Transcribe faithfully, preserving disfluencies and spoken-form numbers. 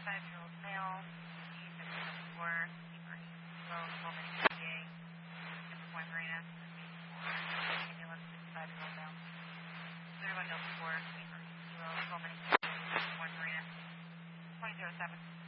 fifty-five-year-old male, age fifty-four, fever zero, twelve inch P A, Center Point Marina, ambulance fifty-five-year-old male, zero one Delta four, fever zero, twelve inch Center Point Marina, twenty oh seven.